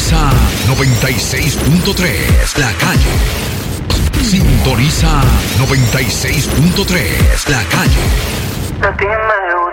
Sintoniza 96.3 La Calle. Sintoniza 96.3 La Calle. A ti me gusta.